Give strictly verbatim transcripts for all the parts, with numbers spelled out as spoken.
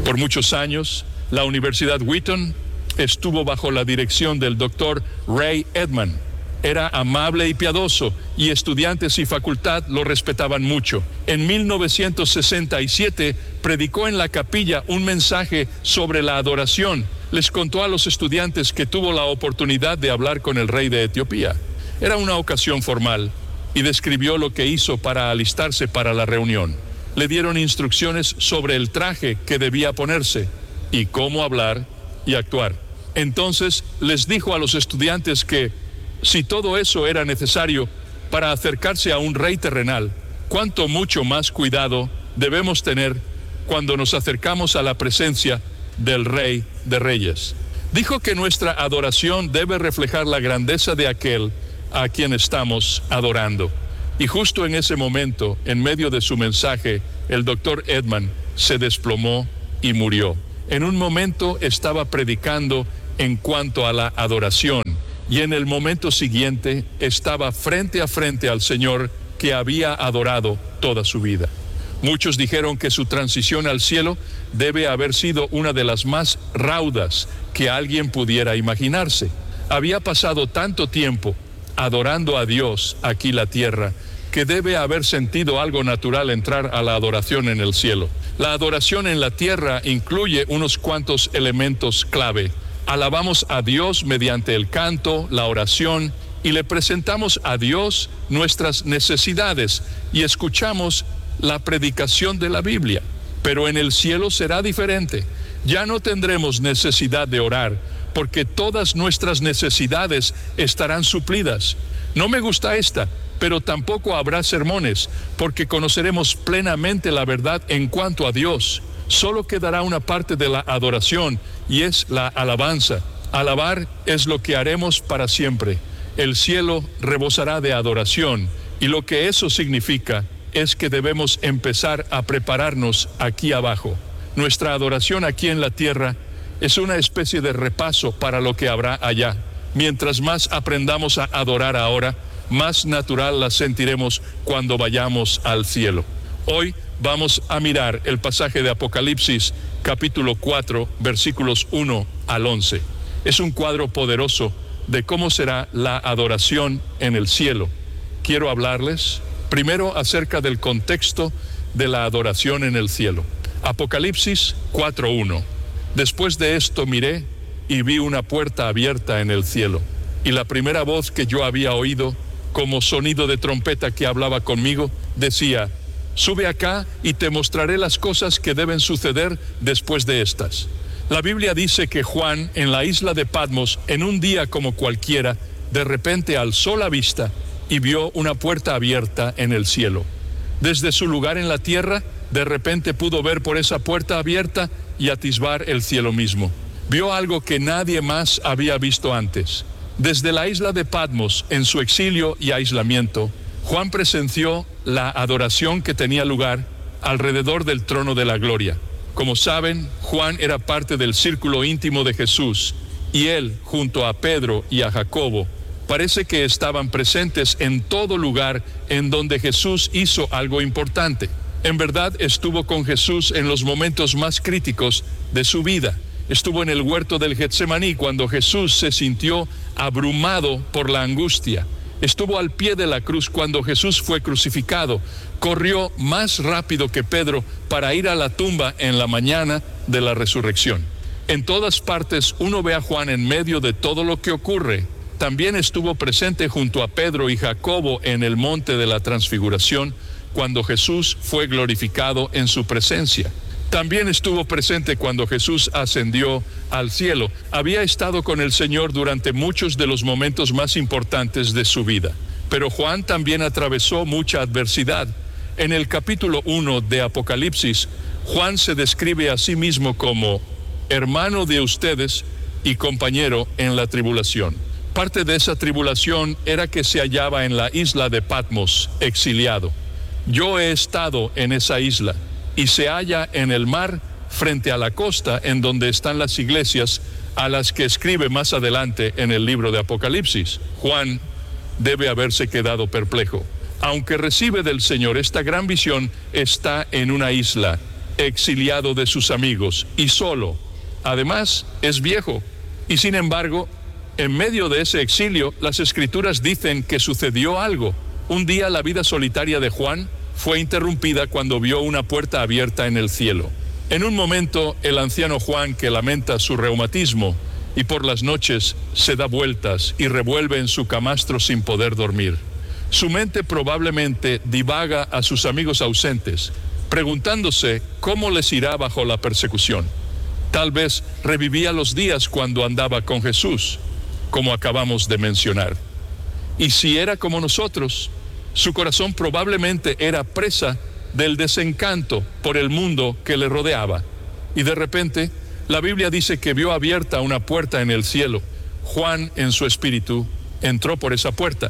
Por muchos años, la Universidad Wheaton estuvo bajo la dirección del doctor Ray Edman. Era amable y piadoso, y estudiantes y facultad lo respetaban mucho. En mil novecientos sesenta y siete predicó en la capilla un mensaje sobre la adoración. Les contó a los estudiantes que tuvo la oportunidad de hablar con el rey de Etiopía. Era una ocasión formal, y describió lo que hizo para alistarse para la reunión. Le dieron instrucciones sobre el traje que debía ponerse y cómo hablar y actuar. Entonces les dijo a los estudiantes que si todo eso era necesario para acercarse a un rey terrenal, cuánto mucho más cuidado debemos tener cuando nos acercamos a la presencia del Rey de Reyes. Dijo que nuestra adoración debe reflejar la grandeza de aquel a quien estamos adorando. Y justo en ese momento, en medio de su mensaje, el doctor Edman se desplomó y murió. En un momento estaba predicando en cuanto a la adoración, y en el momento siguiente estaba frente a frente al Señor que había adorado toda su vida. Muchos dijeron que su transición al cielo debe haber sido una de las más raudas que alguien pudiera imaginarse. Había pasado tanto tiempo adorando a Dios aquí en la tierra, que debe haber sentido algo natural entrar a la adoración en el cielo. La adoración en la tierra incluye unos cuantos elementos clave. Alabamos a Dios mediante el canto, la oración, y le presentamos a Dios nuestras necesidades y escuchamos la predicación de la Biblia. Pero en el cielo será diferente. Ya no tendremos necesidad de orar, porque todas nuestras necesidades estarán suplidas. No me gusta esta, pero tampoco habrá sermones, porque conoceremos plenamente la verdad en cuanto a Dios. Solo quedará una parte de la adoración, y es la alabanza. Alabar es lo que haremos para siempre. El cielo rebosará de adoración, y lo que eso significa es que debemos empezar a prepararnos aquí abajo. Nuestra adoración aquí en la tierra es una especie de repaso para lo que habrá allá. Mientras más aprendamos a adorar ahora, más natural la sentiremos cuando vayamos al cielo. Hoy vamos a mirar el pasaje de Apocalipsis, capítulo cuatro, versículos uno al once. Es un cuadro poderoso de cómo será la adoración en el cielo. Quiero hablarles primero acerca del contexto de la adoración en el cielo. Apocalipsis cuatro uno. Después de esto miré y vi una puerta abierta en el cielo, y la primera voz que yo había oído, como sonido de trompeta que hablaba conmigo, decía: sube acá y te mostraré las cosas que deben suceder después de estas. La Biblia dice que Juan, en la isla de Patmos, en un día como cualquiera, de repente alzó la vista y vio una puerta abierta en el cielo. Desde su lugar en la tierra, de repente pudo ver por esa puerta abierta y atisbar el cielo mismo. Vio algo que nadie más había visto antes. Desde la isla de Patmos, en su exilio y aislamiento, Juan presenció la adoración que tenía lugar alrededor del trono de la gloria. Como saben, Juan era parte del círculo íntimo de Jesús, y él, junto a Pedro y a Jacobo, parece que estaban presentes en todo lugar en donde Jesús hizo algo importante. En verdad, estuvo con Jesús en los momentos más críticos de su vida. Estuvo en el huerto del Getsemaní cuando Jesús se sintió abrumado por la angustia. Estuvo al pie de la cruz cuando Jesús fue crucificado. Corrió más rápido que Pedro para ir a la tumba en la mañana de la resurrección. En todas partes uno ve a Juan en medio de todo lo que ocurre. También estuvo presente junto a Pedro y Jacobo en el monte de la transfiguración, cuando Jesús fue glorificado en su presencia. También estuvo presente cuando Jesús ascendió al cielo. Había estado con el Señor durante muchos de los momentos más importantes de su vida. Pero Juan también atravesó mucha adversidad. En el capítulo uno de Apocalipsis, Juan se describe a sí mismo como hermano de ustedes y compañero en la tribulación. Parte de esa tribulación era que se hallaba en la isla de Patmos, exiliado. Yo he estado en esa isla, y se halla en el mar frente a la costa en donde están las iglesias a las que escribe más adelante en el libro de Apocalipsis. Juan debe haberse quedado perplejo. Aunque recibe del Señor esta gran visión, está en una isla exiliado de sus amigos y solo. Además, es viejo. Y sin embargo, en medio de ese exilio, las Escrituras dicen que sucedió algo. Un día la vida solitaria de Juan fue interrumpida cuando vio una puerta abierta en el cielo. En un momento, el anciano Juan, que lamenta su reumatismo y por las noches se da vueltas y revuelve en su camastro sin poder dormir. Su mente probablemente divaga a sus amigos ausentes, preguntándose cómo les irá bajo la persecución. Tal vez revivía los días cuando andaba con Jesús, como acabamos de mencionar. Y si era como nosotros, su corazón probablemente era presa del desencanto por el mundo que le rodeaba. Y de repente, la Biblia dice que vio abierta una puerta en el cielo. Juan, en su espíritu, entró por esa puerta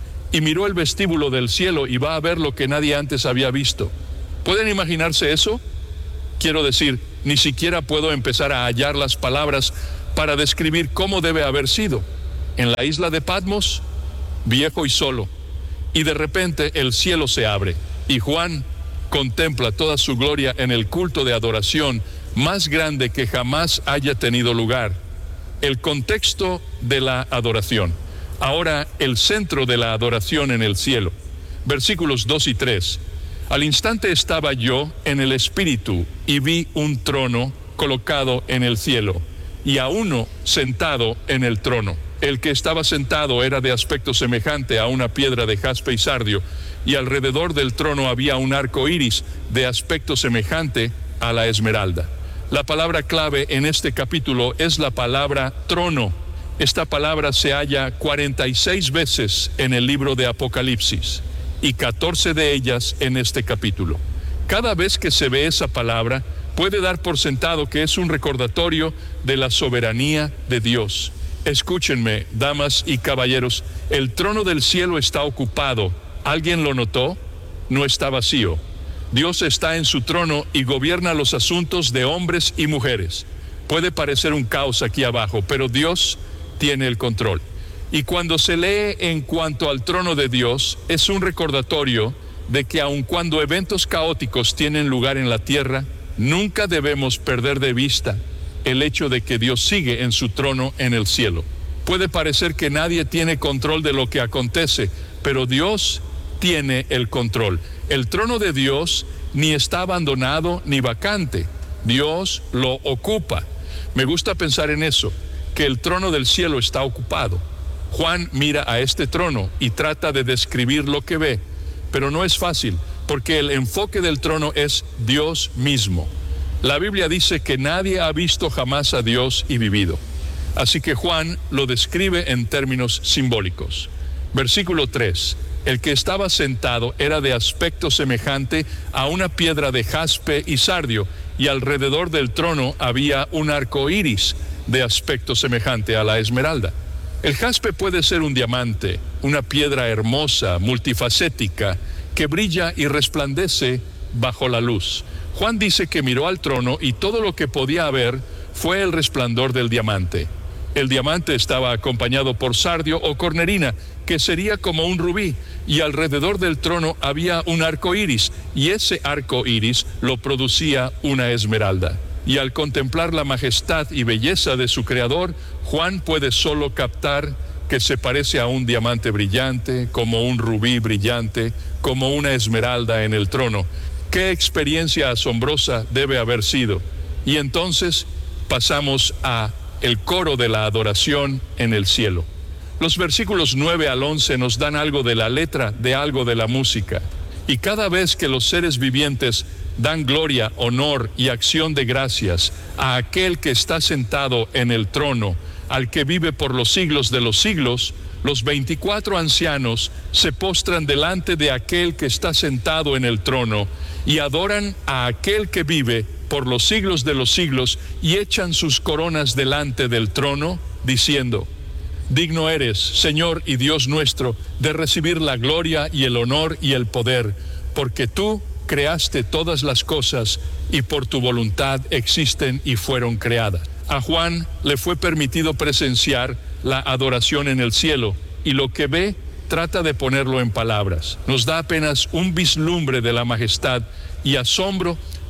y miró el vestíbulo del cielo y va a ver lo que nadie antes había visto. ¿Pueden imaginarse eso? Quiero decir, ni siquiera puedo empezar a hallar las palabras para describir cómo debe haber sido. En la isla de Patmos, viejo y solo, y de repente el cielo se abre, y Juan contempla toda su gloria en el culto de adoración más grande que jamás haya tenido lugar. El contexto de la adoración. Ahora, el centro de la adoración en el cielo. Versículos dos y tres. Al instante estaba yo en el espíritu y vi un trono colocado en el cielo y a uno sentado en el trono. El que estaba sentado era de aspecto semejante a una piedra de jaspe y sardio, y alrededor del trono había un arco iris de aspecto semejante a la esmeralda. La palabra clave en este capítulo es la palabra trono. Esta palabra se halla cuarenta y seis veces en el libro de Apocalipsis y catorce de ellas en este capítulo. Cada vez que se ve esa palabra, puede dar por sentado que es un recordatorio de la soberanía de Dios. Escúchenme, damas y caballeros, el trono del cielo está ocupado. ¿Alguien lo notó? No está vacío. Dios está en su trono y gobierna los asuntos de hombres y mujeres. Puede parecer un caos aquí abajo, pero Dios tiene el control. Y cuando se lee en cuanto al trono de Dios, es un recordatorio de que aun cuando eventos caóticos tienen lugar en la tierra, nunca debemos perder de vista el hecho de que Dios sigue en su trono en el cielo. Puede parecer que nadie tiene control de lo que acontece, pero Dios tiene el control. El trono de Dios ni está abandonado ni vacante. Dios lo ocupa. Me gusta pensar en eso, que el trono del cielo está ocupado. Juan mira a este trono y trata de describir lo que ve, pero no es fácil, porque el enfoque del trono es Dios mismo. La Biblia dice que nadie ha visto jamás a Dios y vivido. Así que Juan lo describe en términos simbólicos. Versículo tres. El que estaba sentado era de aspecto semejante a una piedra de jaspe y sardio, y alrededor del trono había un arco iris de aspecto semejante a la esmeralda. El jaspe puede ser un diamante, una piedra hermosa, multifacética, que brilla y resplandece bajo la luz. Juan dice que miró al trono y todo lo que podía ver fue el resplandor del diamante. El diamante estaba acompañado por sardio o cornerina, que sería como un rubí, y alrededor del trono había un arco iris, y ese arco iris lo producía una esmeralda. Y al contemplar la majestad y belleza de su creador, Juan puede solo captar que se parece a un diamante brillante, como un rubí brillante, como una esmeralda en el trono. ¡Qué experiencia asombrosa debe haber sido! Y entonces pasamos a el coro de la adoración en el cielo. Los versículos nueve al once nos dan algo de la letra de algo de la música. Y cada vez que los seres vivientes dan gloria, honor y acción de gracias a aquel que está sentado en el trono, al que vive por los siglos de los siglos, los veinticuatro ancianos se postran delante de aquel que está sentado en el trono y adoran a aquel que vive por los siglos de los siglos y echan sus coronas delante del trono, diciendo: digno eres, Señor y Dios nuestro, de recibir la gloria y el honor y el poder, porque tú creaste todas las cosas y por tu voluntad existen y fueron creadas. A Juan le fue permitido presenciar la adoración en el cielo, y lo que ve trata de ponerlo en palabras. Nos da apenas un vislumbre de la majestad y asombro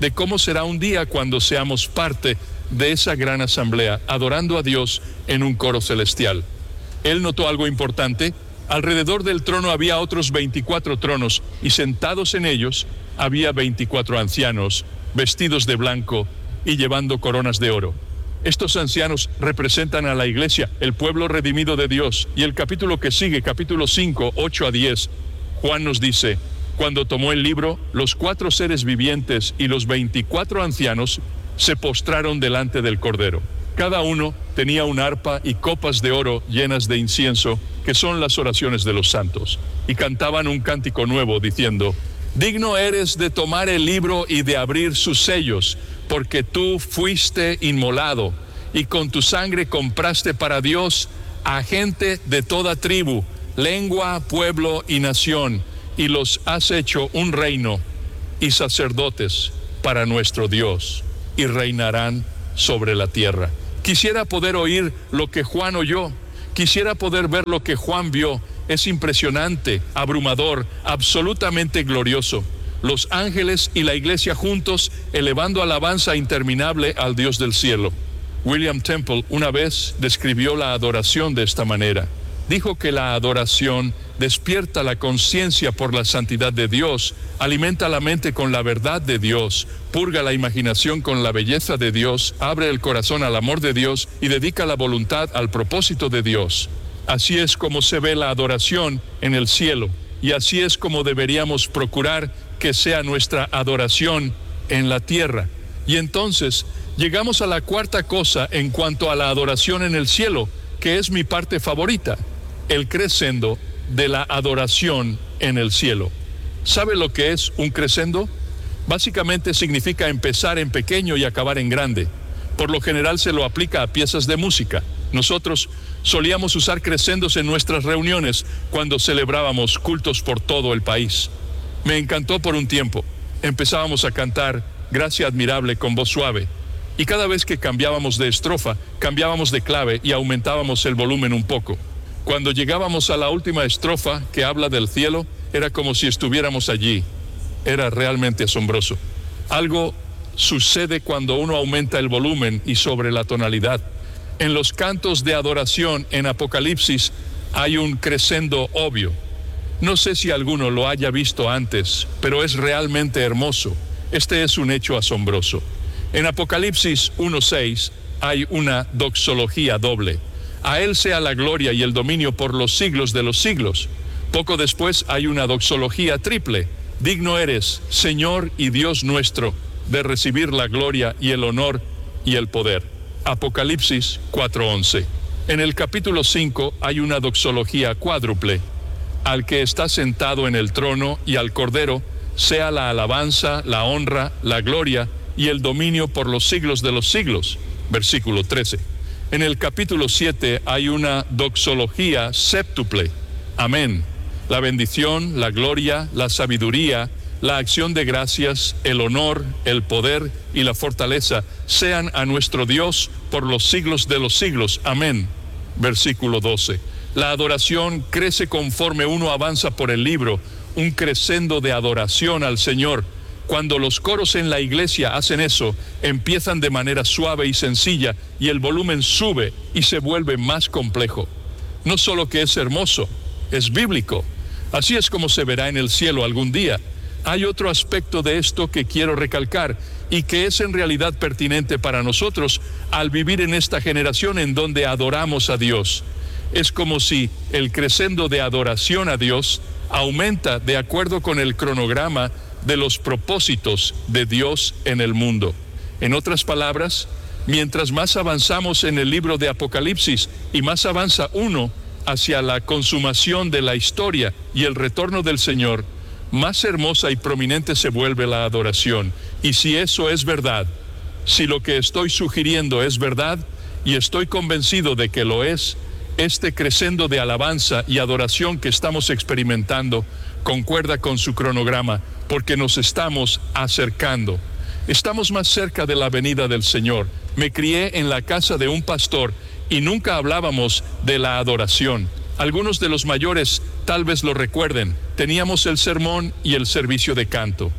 de cómo será un día cuando seamos parte de esa gran asamblea, adorando a Dios en un coro celestial. Él notó algo importante. Alrededor del trono había otros veinticuatro tronos, y sentados en ellos había veinticuatro ancianos, vestidos de blanco y llevando coronas de oro. Estos ancianos representan a la iglesia, el pueblo redimido de Dios. Y el capítulo que sigue, capítulo cinco, ocho a diez, Juan nos dice: cuando tomó el libro, los cuatro seres vivientes y los veinticuatro ancianos se postraron delante del Cordero. Cada uno tenía un arpa y copas de oro llenas de incienso, que son las oraciones de los santos, y cantaban un cántico nuevo diciendo: digno eres de tomar el libro y de abrir sus sellos, porque tú fuiste inmolado, y con tu sangre compraste para Dios a gente de toda tribu, lengua, pueblo y nación, y los has hecho un reino y sacerdotes para nuestro Dios, y reinarán sobre la tierra. Quisiera poder oír lo que Juan oyó, quisiera poder ver lo que Juan vio. Es impresionante, abrumador, absolutamente glorioso. Los ángeles y la iglesia juntos elevando alabanza interminable al Dios del cielo. William Temple una vez describió la adoración de esta manera. Dijo que la adoración despierta la conciencia por la santidad de Dios, alimenta la mente con la verdad de Dios, purga la imaginación con la belleza de Dios, abre el corazón al amor de Dios y dedica la voluntad al propósito de Dios. Así es como se ve la adoración en el cielo, y así es como deberíamos procurar que sea nuestra adoración en la tierra. Y entonces llegamos a la cuarta cosa en cuanto a la adoración en el cielo, que es mi parte favorita: el crescendo de la adoración en el cielo. ¿Sabe lo que es un crescendo? Básicamente significa empezar en pequeño y acabar en grande. Por lo general se lo aplica a piezas de música. Nosotros solíamos usar crescendos en nuestras reuniones cuando celebrábamos cultos por todo el país. Me encantó por un tiempo. Empezábamos a cantar Gracia admirable con voz suave, y cada vez que cambiábamos de estrofa, cambiábamos de clave y aumentábamos el volumen un poco. Cuando llegábamos a la última estrofa, que habla del cielo, era como si estuviéramos allí. Era realmente asombroso. Algo sucede cuando uno aumenta el volumen y sobre la tonalidad. En los cantos de adoración en Apocalipsis hay un crescendo obvio. No sé si alguno lo haya visto antes, pero es realmente hermoso. Este es un hecho asombroso. En Apocalipsis uno seis hay una doxología doble. A Él sea la gloria y el dominio por los siglos de los siglos. Poco después hay una doxología triple. Digno eres, Señor y Dios nuestro, de recibir la gloria y el honor y el poder. Apocalipsis cuatro once. En el capítulo cinco hay una doxología cuádruple. Al que está sentado en el trono y al Cordero sea la alabanza, la honra, la gloria y el dominio por los siglos de los siglos. Versículo trece. En el capítulo siete hay una doxología séptuple. Amén. La bendición, la gloria, la sabiduría, la acción de gracias, el honor, el poder y la fortaleza sean a nuestro Dios por los siglos de los siglos. Amén. Versículo doce. La adoración crece conforme uno avanza por el libro, un crescendo de adoración al Señor. Cuando los coros en la iglesia hacen eso, empiezan de manera suave y sencilla, y el volumen sube y se vuelve más complejo. No solo que es hermoso, es bíblico. Así es como se verá en el cielo algún día. Hay otro aspecto de esto que quiero recalcar y que es en realidad pertinente para nosotros al vivir en esta generación en donde adoramos a Dios. Es como si el crescendo de adoración a Dios aumenta de acuerdo con el cronograma de los propósitos de Dios en el mundo. En otras palabras, mientras más avanzamos en el libro de Apocalipsis y más avanza uno hacia la consumación de la historia y el retorno del Señor, más hermosa y prominente se vuelve la adoración. Y si eso es verdad, si lo que estoy sugiriendo es verdad, y estoy convencido de que lo es, este crescendo de alabanza y adoración que estamos experimentando concuerda con su cronograma, porque nos estamos acercando. Estamos más cerca de la venida del Señor. Me crié en la casa de un pastor y nunca hablábamos de la adoración. Algunos de los mayores tal vez lo recuerden. Teníamos el sermón y el servicio de canto.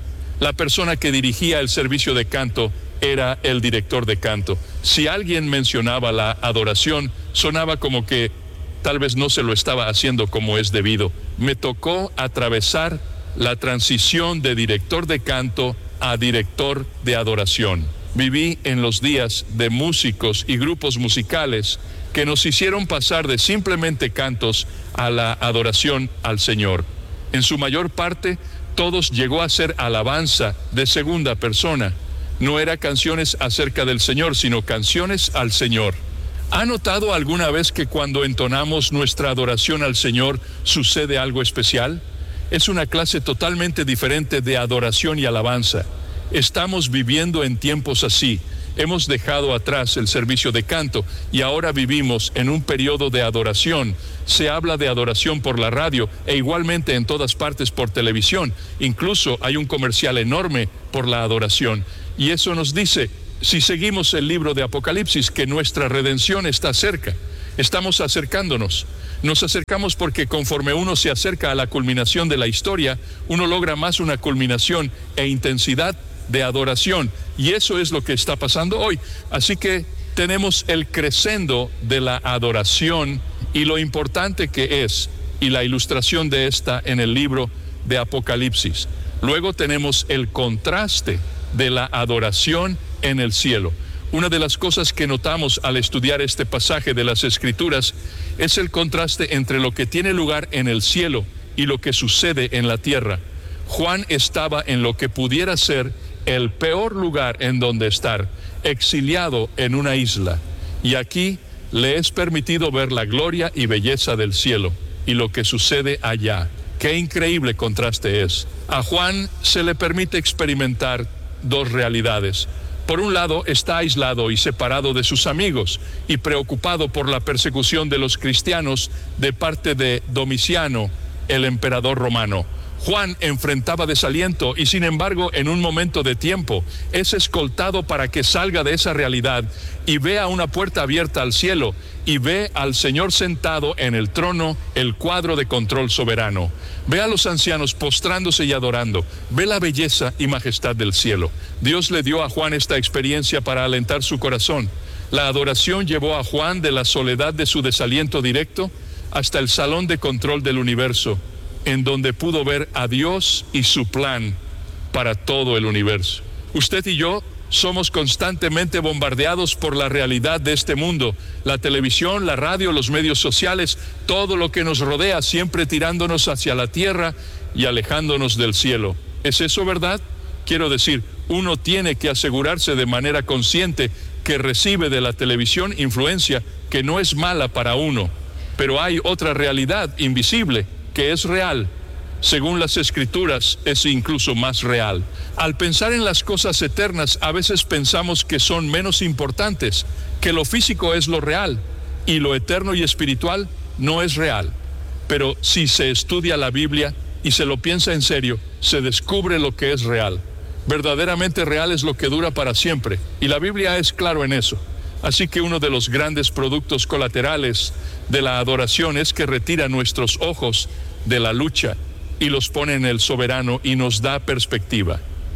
La persona que dirigía el servicio de canto era el director de canto. Si alguien mencionaba la adoración, sonaba como que tal vez no se lo estaba haciendo como es debido. Me tocó atravesar la transición de director de canto a director de adoración. Viví en los días de músicos y grupos musicales que nos hicieron pasar de simplemente cantos a la adoración al Señor. En su mayor parte, todos llegó a ser alabanza de segunda persona. No era canciones acerca del Señor, sino canciones al Señor. ¿Ha notado alguna vez que cuando entonamos nuestra adoración al Señor sucede algo especial? Es una clase totalmente diferente de adoración y alabanza. Estamos viviendo en tiempos así. Hemos dejado atrás el servicio de canto y ahora vivimos en un periodo de adoración. Se habla de adoración por la radio e igualmente en todas partes por televisión. Incluso hay un comercial enorme por la adoración. Y eso nos dice, si seguimos el libro de Apocalipsis, que nuestra redención está cerca. Estamos acercándonos. Nos acercamos porque conforme uno se acerca a la culminación de la historia, uno logra más una culminación e intensidad de adoración, y eso es lo que está pasando hoy. Así que tenemos el crescendo de la adoración y lo importante que es, y la ilustración de esta en el libro de Apocalipsis. Luego tenemos el contraste de la adoración en el cielo. Una de las cosas que notamos al estudiar este pasaje de las Escrituras es el contraste entre lo que tiene lugar en el cielo y lo que sucede en la tierra. Juan estaba en lo que pudiera ser el peor lugar en donde estar, exiliado en una isla, y aquí le es permitido ver la gloria y belleza del cielo y lo que sucede allá. Qué increíble contraste es. A Juan se le permite experimentar dos realidades. Por un lado, está aislado y separado de sus amigos y preocupado por la persecución de los cristianos de parte de Domiciano, el emperador romano. Juan enfrentaba desaliento y sin embargo en un momento de tiempo es escoltado para que salga de esa realidad y vea una puerta abierta al cielo y ve al Señor sentado en el trono, el cuadro de control soberano. Ve a los ancianos postrándose y adorando. Ve la belleza y majestad del cielo. Dios le dio a Juan esta experiencia para alentar su corazón. La adoración llevó a Juan de la soledad de su desaliento directo hasta el salón de control del universo, en donde pudo ver a Dios y su plan para todo el universo. Usted y yo somos constantemente bombardeados por la realidad de este mundo, la televisión, la radio, los medios sociales, todo lo que nos rodea, siempre tirándonos hacia la tierra y alejándonos del cielo. ¿Es eso verdad? Quiero decir, uno tiene que asegurarse de manera consciente que recibe de la televisión influencia que no es mala para uno, pero hay otra realidad invisible que es real. Según las Escrituras, es incluso más real. Al pensar en las cosas eternas, a veces pensamos que son menos importantes, que lo físico es lo real y lo eterno y espiritual no es real. Pero si se estudia la Biblia y se lo piensa en serio, se descubre lo que es real. Verdaderamente real es lo que dura para siempre, y la Biblia es claro en eso. Así que uno de los grandes productos colaterales de la adoración es que retira nuestros ojos de la lucha y los pone en el soberano y nos da perspectiva.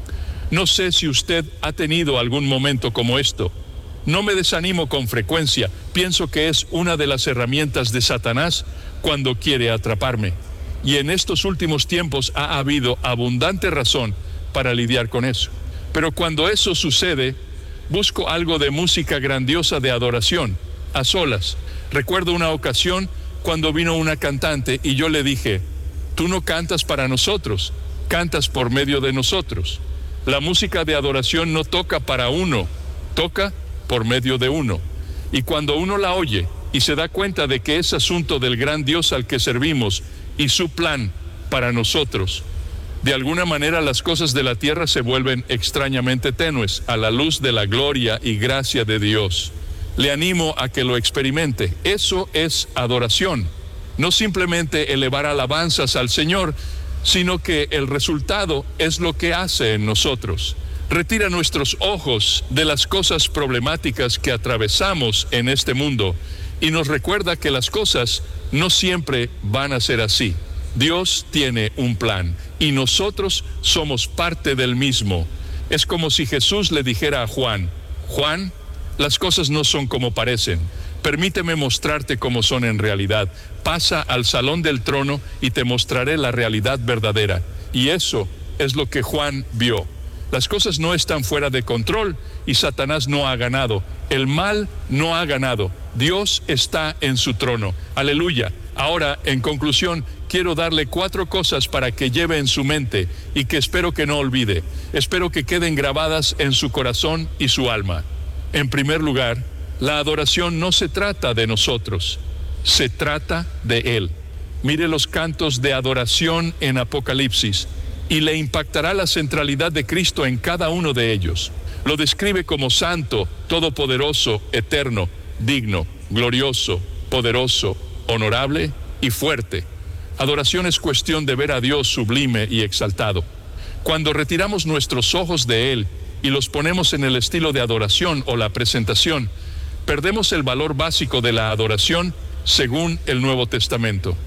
No sé si usted ha tenido algún momento como esto. No me desanimo con frecuencia. Pienso que es una de las herramientas de Satanás cuando quiere atraparme. Y en estos últimos tiempos ha habido abundante razón para lidiar con eso. Pero cuando eso sucede, busco algo de música grandiosa de adoración, a solas. Recuerdo una ocasión cuando vino una cantante y yo le dije: tú no cantas para nosotros, cantas por medio de nosotros. La música de adoración no toca para uno, toca por medio de uno. Y cuando uno la oye y se da cuenta de que es asunto del gran Dios al que servimos y su plan para nosotros, de alguna manera las cosas de la tierra se vuelven extrañamente tenues a la luz de la gloria y gracia de Dios. Le animo a que lo experimente. Eso es adoración. No simplemente elevar alabanzas al Señor, sino que el resultado es lo que hace en nosotros. Retira nuestros ojos de las cosas problemáticas que atravesamos en este mundo y nos recuerda que las cosas no siempre van a ser así. Dios tiene un plan y nosotros somos parte del mismo. Es como si Jesús le dijera a Juan: Juan, las cosas no son como parecen. Permíteme mostrarte cómo son en realidad. Pasa al salón del trono y te mostraré la realidad verdadera. Y eso es lo que Juan vio. Las cosas no están fuera de control y Satanás no ha ganado. El mal no ha ganado. Dios está en su trono. Aleluya. Ahora, en conclusión, quiero darle cuatro cosas para que lleve en su mente y que espero que no olvide. Espero que queden grabadas en su corazón y su alma. En primer lugar, la adoración no se trata de nosotros, se trata de Él. Mire los cantos de adoración en Apocalipsis y le impactará la centralidad de Cristo en cada uno de ellos. Lo describe como santo, todopoderoso, eterno, digno, glorioso, poderoso, honorable y fuerte. Adoración es cuestión de ver a Dios sublime y exaltado. Cuando retiramos nuestros ojos de Él y los ponemos en el estilo de adoración o la presentación, perdemos el valor básico de la adoración según el Nuevo Testamento.